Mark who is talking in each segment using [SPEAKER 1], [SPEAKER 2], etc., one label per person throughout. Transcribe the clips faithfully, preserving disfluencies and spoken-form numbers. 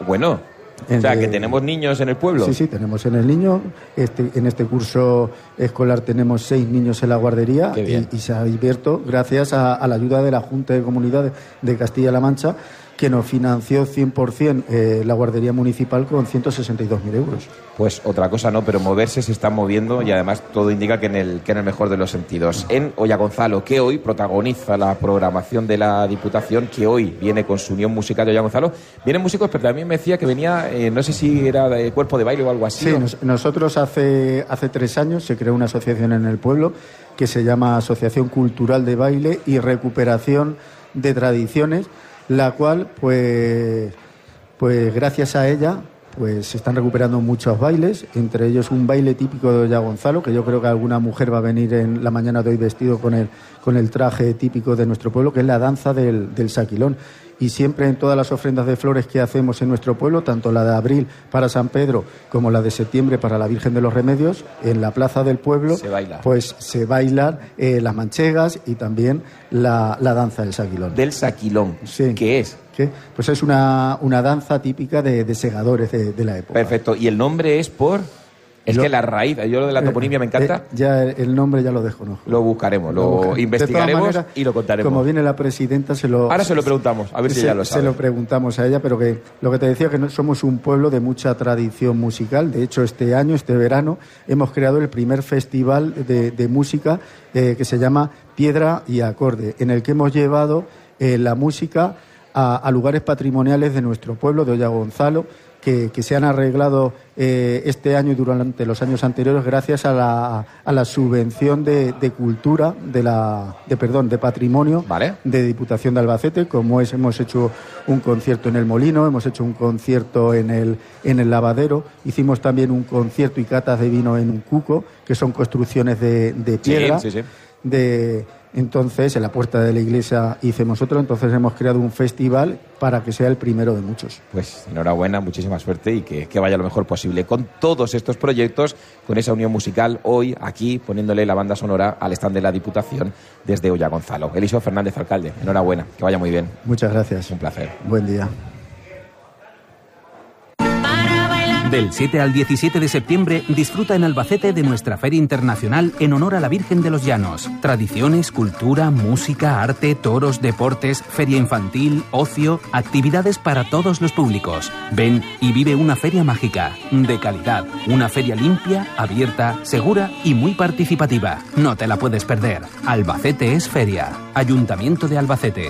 [SPEAKER 1] Bueno, o sea, que tenemos niños en el pueblo.
[SPEAKER 2] Sí, sí, tenemos en el niño. Este, en este curso escolar tenemos seis niños en la guardería y, y se ha abierto gracias a, a la ayuda de la Junta de Comunidades de Castilla-La Mancha, que nos financió cien por ciento eh, la guardería municipal con ciento sesenta y dos mil euros.
[SPEAKER 1] Pues otra cosa no, pero moverse se está moviendo y además todo indica que en el, que en el mejor de los sentidos. En Ollagonzalo, que hoy protagoniza la programación de la Diputación, que hoy viene con su unión musical de Ollagonzalo, vienen músicos, pero también me decía que venía, eh, no sé si era de cuerpo de baile o algo así.
[SPEAKER 2] Sí,
[SPEAKER 1] ¿o?
[SPEAKER 2] nos, nosotros hace, hace tres años se creó una asociación en el pueblo que se llama Asociación Cultural de Baile y Recuperación de Tradiciones, la cual, pues, pues gracias a ella, pues se están recuperando muchos bailes, entre ellos un baile típico de Ollagonzalo, que yo creo que alguna mujer va a venir en la mañana de hoy vestido con el, con el traje típico de nuestro pueblo, que es la danza del, del saquilón. Y siempre en todas las ofrendas de flores que hacemos en nuestro pueblo, tanto la de abril para San Pedro como la de septiembre para la Virgen de los Remedios, en la plaza del pueblo,
[SPEAKER 1] se baila.
[SPEAKER 2] pues se bailan eh, las manchegas y también la, la danza del saquilón.
[SPEAKER 1] Del saquilón,
[SPEAKER 2] sí.
[SPEAKER 1] ¿Qué es?
[SPEAKER 2] ¿Qué? Pues es una, una danza típica de, de segadores de, de la época.
[SPEAKER 1] Perfecto, y el nombre es por... Es lo, que la raíz, yo lo de la toponimia me encanta.
[SPEAKER 2] Eh, ya el nombre ya lo desconozco.
[SPEAKER 1] Lo buscaremos, lo, lo buscaremos. investigaremos maneras, y lo contaremos.
[SPEAKER 2] Como viene la presidenta, se lo...
[SPEAKER 1] Ahora se lo preguntamos, a ver si
[SPEAKER 2] se,
[SPEAKER 1] ya lo sabe.
[SPEAKER 2] Se lo preguntamos a ella, pero que lo que te decía, que no, somos un pueblo de mucha tradición musical. De hecho, este año, este verano, hemos creado el primer festival de, de música eh, que se llama Piedra y Acorde, en el que hemos llevado eh, la música a, a lugares patrimoniales de nuestro pueblo, de Ollagonzalo, Que, que se han arreglado eh, este año y durante los años anteriores gracias a la, a la subvención de, de cultura, de la de perdón, de patrimonio
[SPEAKER 1] ¿Vale?
[SPEAKER 2] de Diputación de Albacete, como es, hemos hecho un concierto en el Molino, hemos hecho un concierto en el, en el Lavadero, hicimos también un concierto y catas de vino en un cuco, que son construcciones de, de piedra,
[SPEAKER 1] sí, sí, sí.
[SPEAKER 2] de... Entonces, en la puerta de la iglesia hicimos otro, entonces hemos creado un festival para que sea el primero de muchos.
[SPEAKER 1] Pues enhorabuena, muchísima suerte y que, que vaya lo mejor posible con todos estos proyectos, con esa unión musical hoy aquí poniéndole la banda sonora al stand de la Diputación desde Ollagonzalo. Eliseo Fernández, alcalde, enhorabuena, que vaya muy bien.
[SPEAKER 2] Muchas gracias.
[SPEAKER 1] Un placer.
[SPEAKER 2] Buen día.
[SPEAKER 3] Del siete al diecisiete de septiembre disfruta en Albacete de nuestra Feria Internacional en honor a la Virgen de los Llanos. Tradiciones, cultura, música, arte, toros, deportes, feria infantil, ocio, actividades para todos los públicos. Ven y vive una feria mágica, de calidad, una feria limpia, abierta, segura y muy participativa. No te la puedes perder. Albacete es feria. Ayuntamiento de Albacete.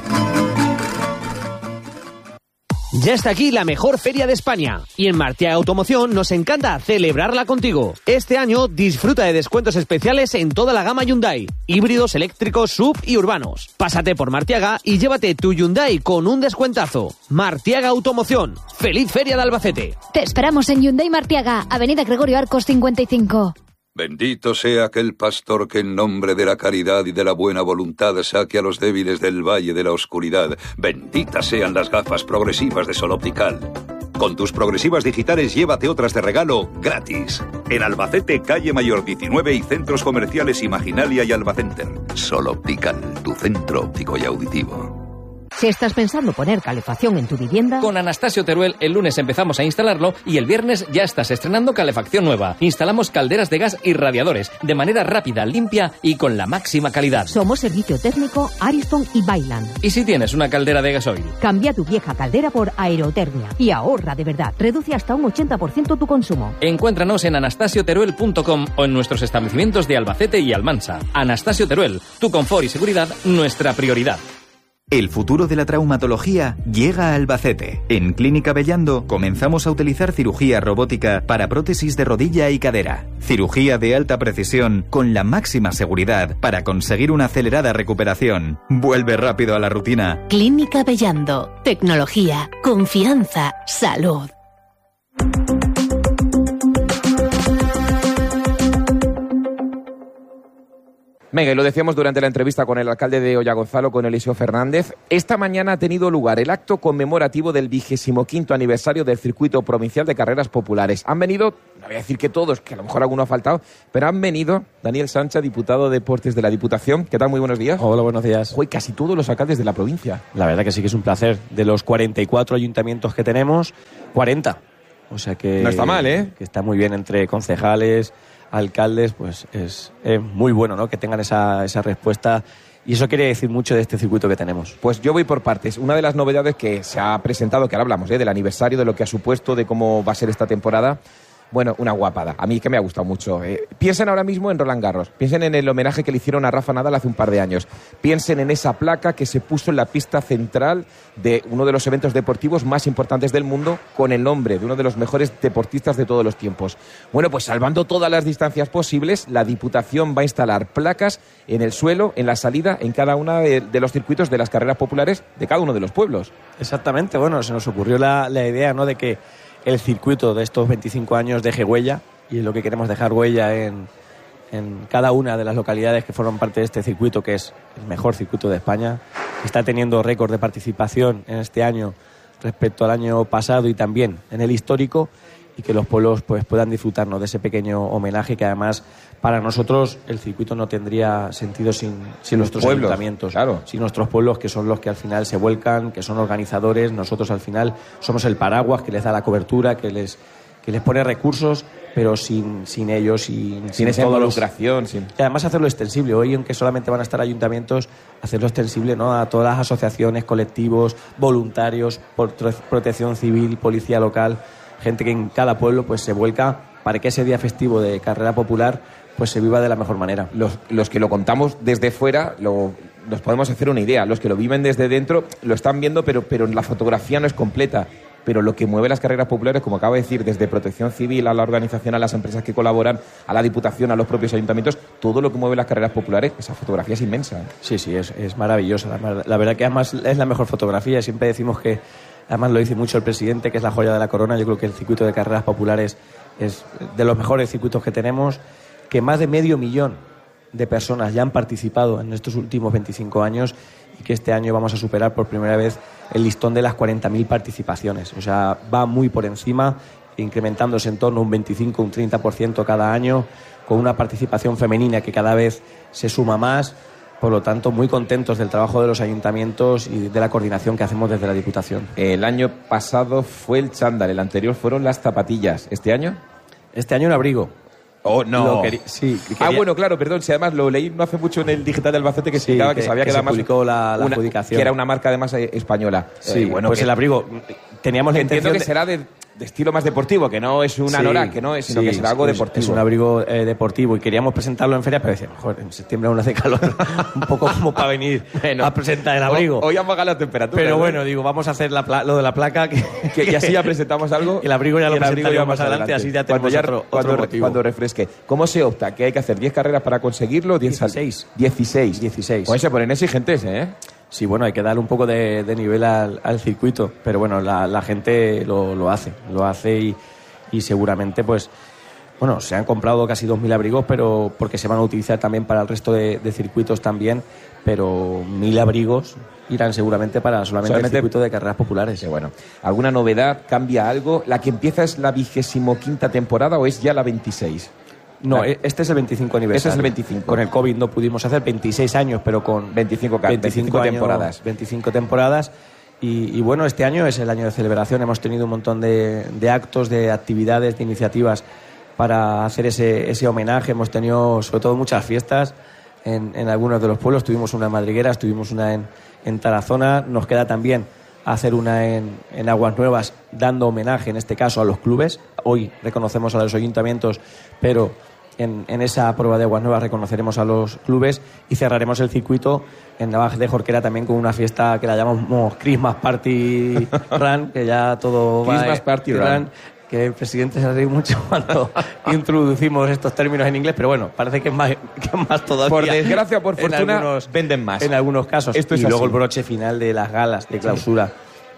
[SPEAKER 4] Ya está aquí la mejor feria de España y en Martiaga Automoción nos encanta celebrarla contigo. Este año disfruta de descuentos especiales en toda la gama Hyundai, híbridos, eléctricos, S U V y urbanos. Pásate por Martiaga y llévate tu Hyundai con un descuentazo. Martiaga Automoción. ¡Feliz Feria de Albacete!
[SPEAKER 5] Te esperamos en Hyundai Martiaga, Avenida Gregorio Arcos cincuenta y cinco.
[SPEAKER 6] Bendito sea aquel pastor que en nombre de la caridad y de la buena voluntad saque a los débiles del valle de la oscuridad. Benditas sean las gafas progresivas de Sol Optical. Con tus progresivas digitales llévate otras de regalo gratis. En Albacete, calle Mayor diecinueve y centros comerciales Imaginalia y Albacenter. Sol Optical, tu centro óptico y auditivo.
[SPEAKER 7] Si estás pensando poner calefacción en tu vivienda...
[SPEAKER 8] Con Anastasio Teruel el lunes empezamos a instalarlo y el viernes ya estás estrenando calefacción nueva. Instalamos calderas de gas y radiadores de manera rápida, limpia y con la máxima calidad.
[SPEAKER 7] Somos servicio técnico Ariston y Bailan.
[SPEAKER 8] ¿Y si tienes una caldera de gasoil?
[SPEAKER 7] Cambia tu vieja caldera por aerotermia y ahorra de verdad. Reduce hasta un ochenta por ciento tu consumo.
[SPEAKER 8] Encuéntranos en anastasio teruel punto com o en nuestros establecimientos de Albacete y Almansa. Anastasio Teruel, tu confort y seguridad, nuestra prioridad.
[SPEAKER 9] El futuro de la traumatología llega a Albacete. En Clínica Bellando comenzamos a utilizar cirugía robótica para prótesis de rodilla y cadera. Cirugía de alta precisión con la máxima seguridad para conseguir una acelerada recuperación. Vuelve rápido a la rutina.
[SPEAKER 10] Clínica Bellando. Tecnología, confianza, salud.
[SPEAKER 1] Venga, y lo decíamos durante la entrevista con el alcalde de Ollagonzalo, con Eliseo Fernández. Esta mañana ha tenido lugar el acto conmemorativo del vigésimo quinto aniversario del Circuito Provincial de Carreras Populares. Han venido, no voy a decir que todos, que a lo mejor alguno ha faltado, pero han venido Daniel Sancha, diputado de Deportes de la Diputación. ¿Qué tal? Muy buenos días.
[SPEAKER 11] Hola, buenos días.
[SPEAKER 1] Hoy casi todos los alcaldes de la provincia.
[SPEAKER 11] La verdad que sí que es un placer. De los cuarenta y cuatro ayuntamientos que tenemos, cuarenta. O sea que...
[SPEAKER 1] No está mal, ¿eh?
[SPEAKER 11] Que está muy bien entre concejales, alcaldes, pues es, es muy bueno, ¿no? Que tengan esa, esa respuesta, y eso quiere decir mucho de este circuito que tenemos.
[SPEAKER 1] Pues yo voy por partes. Una de las novedades que se ha presentado, que ahora hablamos, ¿eh? Del aniversario, de lo que ha supuesto, de cómo va a ser esta temporada. Bueno, una guapada. A mí que me ha gustado mucho. Eh, piensen ahora mismo en Roland Garros. Piensen en el homenaje que le hicieron a Rafa Nadal hace un par de años. Piensen en esa placa que se puso en la pista central de uno de los eventos deportivos más importantes del mundo, con el nombre de uno de los mejores deportistas de todos los tiempos. Bueno, pues salvando todas las distancias posibles, la Diputación va a instalar placas en el suelo, en la salida, en cada uno de, de los circuitos de las carreras populares de cada uno de los pueblos.
[SPEAKER 11] Exactamente. Bueno, se nos ocurrió la, la idea, ¿no?, de que el circuito de estos veinticinco años deje huella, y lo que queremos dejar huella en, en cada una de las localidades que forman parte de este circuito, que es el mejor circuito de España, que está teniendo récord de participación en este año respecto al año pasado y también en el histórico, y que los pueblos pues puedan disfrutarnos de ese pequeño homenaje, que además para nosotros el circuito no tendría sentido sin, sin nuestros
[SPEAKER 1] pueblos,
[SPEAKER 11] ayuntamientos,
[SPEAKER 1] claro.
[SPEAKER 11] Sin nuestros pueblos, que son los que al final se vuelcan, que son organizadores. Nosotros al final somos el paraguas que les da la cobertura, que les, que les pone recursos, pero sin, sin ellos, sin,
[SPEAKER 1] sin,
[SPEAKER 11] sin
[SPEAKER 1] esa involucración.
[SPEAKER 11] Los...
[SPEAKER 1] Sin...
[SPEAKER 11] Y además hacerlo extensible. Hoy, aunque solamente van a estar ayuntamientos, hacerlo extensible, ¿no?, a todas las asociaciones, colectivos, voluntarios, por protección civil, policía local, gente que en cada pueblo pues se vuelca para que ese día festivo de carrera popular pues se viva de la mejor manera.
[SPEAKER 1] Los, los que lo contamos desde fuera lo, nos podemos hacer una idea. Los que lo viven desde dentro lo están viendo, pero, pero la fotografía no es completa. Pero lo que mueve las carreras populares, como acabo de decir, desde Protección Civil a la organización, a las empresas que colaboran, a la Diputación, a los propios ayuntamientos, todo lo que mueve las carreras populares, esa fotografía es inmensa.
[SPEAKER 11] Sí, sí, es, es maravillosa. La, la verdad que además es la mejor fotografía. Siempre decimos que, además lo dice mucho el presidente, que es la joya de la corona. Yo creo que el circuito de carreras populares es de los mejores circuitos que tenemos, que más de medio millón de personas ya han participado en estos últimos veinticinco años, y que este año vamos a superar por primera vez el listón de las cuarenta mil participaciones. O sea, va muy por encima, incrementándose en torno a un veinticinco, un treinta por ciento cada año, con una participación femenina que cada vez se suma más. Por lo tanto, muy contentos del trabajo de los ayuntamientos y de la coordinación que hacemos desde la Diputación.
[SPEAKER 1] El año pasado fue el chándal, el anterior fueron las zapatillas. ¿Este año?
[SPEAKER 11] Este año el abrigo.
[SPEAKER 1] Oh, no.
[SPEAKER 11] Querí... Sí,
[SPEAKER 1] quería... Ah, bueno, claro, perdón. Si además lo leí no hace mucho en el Digital de Albacete, que explicaba sí, que, que se había quedado
[SPEAKER 11] más. publicó la, la
[SPEAKER 1] una,
[SPEAKER 11] adjudicación.
[SPEAKER 1] Que era una marca además española.
[SPEAKER 11] Sí, eh, bueno, pues que... el abrigo. Teníamos la
[SPEAKER 1] Entiendo que
[SPEAKER 11] de...
[SPEAKER 1] será de, de estilo más deportivo, que no es un sí, anorak, que no es, sino sí, que será algo
[SPEAKER 11] es,
[SPEAKER 1] deportivo.
[SPEAKER 11] Es un abrigo eh, deportivo, y queríamos presentarlo en feria, pero decía, mejor en septiembre aún hace calor, un poco como para venir bueno, a presentar el abrigo.
[SPEAKER 1] Hoy han bajado la temperatura.
[SPEAKER 11] Pero
[SPEAKER 1] ¿no?
[SPEAKER 11] bueno, digo, vamos a hacer la pla- lo de la placa, que,
[SPEAKER 1] que y así ya presentamos algo.
[SPEAKER 11] El abrigo ya lo presentamos
[SPEAKER 1] más
[SPEAKER 11] adelante, así ya tenemos
[SPEAKER 1] cuando,
[SPEAKER 11] otro,
[SPEAKER 1] cuando,
[SPEAKER 11] otro motivo.
[SPEAKER 1] Cuando refresque. ¿Cómo se opta? ¿Que hay que hacer diez carreras para conseguirlo?
[SPEAKER 11] dieciséis.
[SPEAKER 1] dieciséis.
[SPEAKER 11] dieciséis.
[SPEAKER 1] Pues se ponen exigentes, ¿eh?
[SPEAKER 11] Sí, bueno, hay que darle un poco de, de nivel al, al circuito, pero bueno, la, la gente lo, lo hace, lo hace y, y seguramente, pues, bueno, se han comprado casi dos mil abrigos, pero porque se van a utilizar también para el resto de, de circuitos también, pero mil abrigos irán seguramente para solamente, solamente el circuito de carreras populares.
[SPEAKER 1] Sí, bueno, ¿alguna novedad? ¿Cambia algo? ¿La que empieza es la vigésimo quinta temporada o es ya la veintiséis?
[SPEAKER 11] No, claro. Este es el veinticinco aniversario.
[SPEAKER 1] Este es el veinticinco.
[SPEAKER 11] Con el COVID no pudimos hacer veintiséis años, pero con
[SPEAKER 1] veinticinco,
[SPEAKER 11] veinticinco,
[SPEAKER 1] veinticinco
[SPEAKER 11] años,
[SPEAKER 1] temporadas.
[SPEAKER 11] veinticinco temporadas. Y, y bueno, este año es el año de celebración. Hemos tenido un montón de, de actos, de actividades, de iniciativas para hacer ese, ese homenaje. Hemos tenido sobre todo muchas fiestas en, en algunos de los pueblos. Tuvimos una en Madrigueras, tuvimos una en, en Tarazona. Nos queda también hacer una en, en Aguas Nuevas, dando homenaje en este caso a los clubes. Hoy reconocemos a los ayuntamientos, pero en, en esa prueba de Aguas Nuevas reconoceremos a los clubes, y cerraremos el circuito en Navaja de Jorquera también con una fiesta que la llamamos Christmas Party Run, que ya todo va
[SPEAKER 1] Christmas Party Run.
[SPEAKER 11] Run, que el presidente se ríe mucho cuando introducimos estos términos en inglés, pero bueno, parece que es más, que es más todavía.
[SPEAKER 1] Por desgracia o por fortuna,
[SPEAKER 11] algunos,
[SPEAKER 1] venden más.
[SPEAKER 11] En algunos casos.
[SPEAKER 1] Esto es
[SPEAKER 11] y
[SPEAKER 1] así.
[SPEAKER 11] luego el broche final de las galas de clausura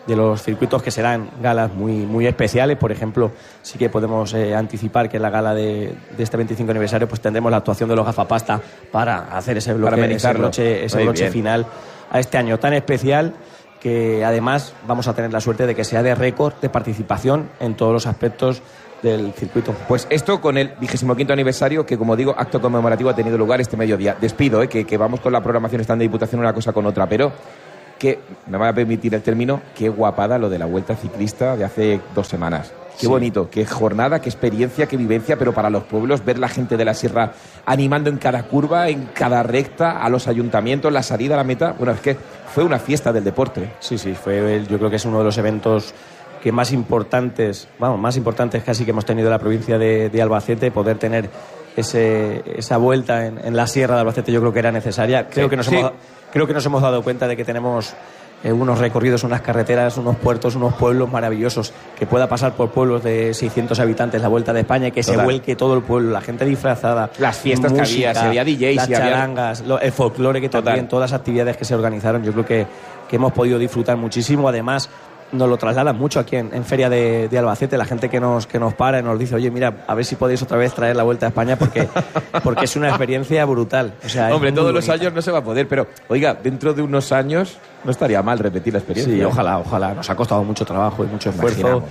[SPEAKER 11] de los circuitos que serán galas muy, muy especiales. Por ejemplo, sí que podemos eh, anticipar que en la gala de, de este veinticinco aniversario pues tendremos la actuación de los Gafapasta para hacer ese bloque, ese broche, ese broche final a este año tan especial, que además vamos a tener la suerte de que sea de récord de participación en todos los aspectos del circuito.
[SPEAKER 1] Pues esto con el vigésimo quinto aniversario, que como digo, acto conmemorativo ha tenido lugar este mediodía. Despido, ¿eh? que, que vamos con la programación, están de Diputación una cosa con otra, pero que me va a permitir el término, qué guapada lo de la Vuelta Ciclista de hace dos semanas. Qué sí. bonito, qué jornada, qué experiencia, qué vivencia, pero para los pueblos, ver la gente de la sierra animando en cada curva, en cada recta, a los ayuntamientos, la salida a la meta. Bueno, es que fue una fiesta del deporte.
[SPEAKER 11] Sí, sí, fue, yo creo que es uno de los eventos que más importantes, vamos, más importantes casi que hemos tenido en la provincia de, de Albacete. Poder tener ese, esa vuelta en, en la sierra de Albacete yo creo que era necesaria. Creo, sí, que nos sí. hemos, creo que nos hemos dado cuenta de que tenemos eh, unos recorridos, unas carreteras, unos puertos, unos pueblos maravillosos, que pueda pasar por pueblos de seiscientos habitantes la Vuelta de España y que Total. se vuelque todo el pueblo, la gente disfrazada,
[SPEAKER 1] las fiestas música, que había, si había D Js,
[SPEAKER 11] las
[SPEAKER 1] si
[SPEAKER 11] charangas,
[SPEAKER 1] había...
[SPEAKER 11] lo, el folclore que también, Total. todas las actividades que se organizaron, yo creo que, que hemos podido disfrutar muchísimo. Además, nos lo trasladan mucho aquí en, en Feria de, de Albacete, la gente que nos que nos para y nos dice, oye, mira, a ver si podéis otra vez traer la Vuelta a España, porque porque es una experiencia brutal. O sea,
[SPEAKER 1] hombre, todos los años no se va a poder, pero oiga, dentro de unos años no estaría mal repetir la experiencia.
[SPEAKER 11] Sí, ojalá, ojalá. Nos ha costado mucho trabajo y mucho esfuerzo Imaginamos.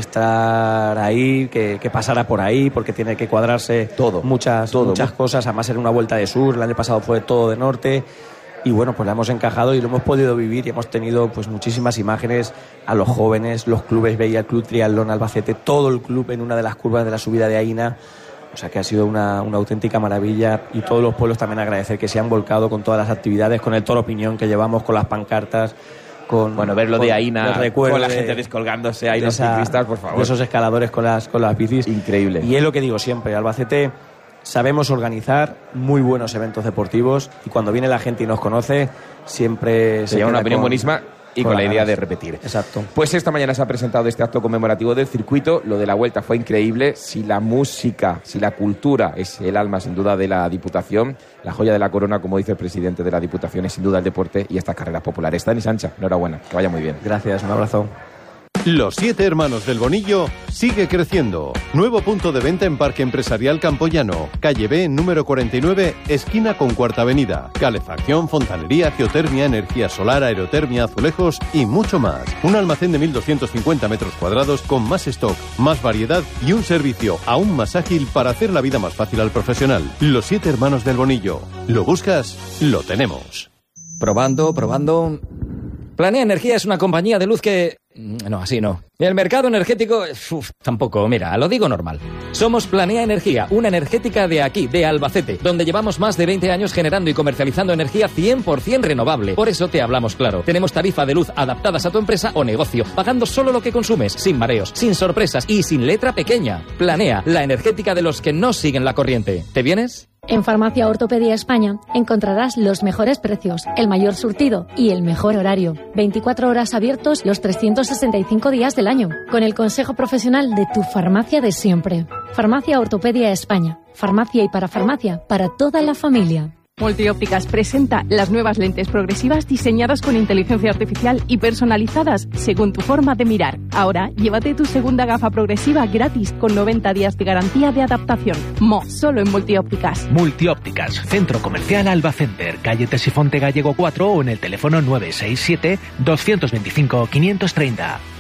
[SPEAKER 11] estar ahí, que, que pasara por ahí, porque tiene que cuadrarse
[SPEAKER 1] todo,
[SPEAKER 11] muchas,
[SPEAKER 1] todo,
[SPEAKER 11] muchas
[SPEAKER 1] muy...
[SPEAKER 11] cosas. Además era una Vuelta de sur, el año pasado fue todo de norte. Y bueno, pues la hemos encajado y lo hemos podido vivir y hemos tenido pues muchísimas imágenes a los jóvenes, los clubes, veía el Club Triatlón Albacete, todo el club en una de las curvas de la subida de Aina. O sea que ha sido una, una auténtica maravilla, y todos los pueblos también agradecer que se han volcado con todas las actividades, con el Toro Piñón que llevamos, con las pancartas, con
[SPEAKER 1] bueno, ver lo de Aina,
[SPEAKER 11] con
[SPEAKER 1] la gente descolgándose ahí, los ciclistas, por favor.
[SPEAKER 11] De esos escaladores con las, con las bicis.
[SPEAKER 1] Increíble.
[SPEAKER 11] Y es lo que digo siempre, Albacete sabemos organizar muy buenos eventos deportivos, y cuando viene la gente y nos conoce, siempre
[SPEAKER 1] se lleva una opinión con, buenísima y con, con la idea de repetir.
[SPEAKER 11] Exacto.
[SPEAKER 1] Pues esta mañana se ha presentado este acto conmemorativo del circuito. Lo de la Vuelta fue increíble. Si la música, si la cultura es el alma sin duda de la Diputación, la joya de la corona, como dice el presidente de la Diputación, es sin duda el deporte y estas carreras populares. Dani Sancha, enhorabuena, que vaya muy bien.
[SPEAKER 11] Gracias, un abrazo.
[SPEAKER 12] Los Siete Hermanos del Bonillo sigue creciendo. Nuevo punto de venta en Parque Empresarial Campoyano, calle B, número cuarenta y nueve, esquina con Cuarta Avenida. Calefacción, fontanería, geotermia, energía solar, aerotermia, azulejos y mucho más. Un almacén de mil doscientos cincuenta metros cuadrados con más stock, más variedad y un servicio aún más ágil para hacer la vida más fácil al profesional. Los Siete Hermanos del Bonillo. ¿Lo buscas? Lo tenemos.
[SPEAKER 8] Probando, probando... Planea Energía es una compañía de luz que... No, así no. El mercado energético... Uf, tampoco, mira, lo digo normal. Somos Planea Energía, una energética de aquí, de Albacete, donde llevamos más de veinte años generando y comercializando energía cien por ciento renovable. Por eso te hablamos claro. Tenemos tarifa de luz adaptadas a tu empresa o negocio, pagando solo lo que consumes, sin mareos, sin sorpresas y sin letra pequeña. Planea, la energética de los que no siguen la corriente. ¿Te vienes?
[SPEAKER 5] En Farmacia Ortopedia España encontrarás los mejores precios, el mayor surtido y el mejor horario. veinticuatro horas abiertos los trescientos sesenta y cinco días del año, con el consejo profesional de tu farmacia de siempre. Farmacia Ortopedia España. Farmacia y parafarmacia para toda la familia.
[SPEAKER 13] Multiópticas presenta las nuevas lentes progresivas diseñadas con inteligencia artificial y personalizadas según tu forma de mirar. Ahora, llévate tu segunda gafa progresiva gratis con noventa días de garantía de adaptación. Mo, solo en Multiópticas.
[SPEAKER 14] Multiópticas, Centro Comercial Albacenter, calle Tesifonte Gallego cuatro o en el teléfono nueve seis siete, dos dos cinco, cinco tres cero.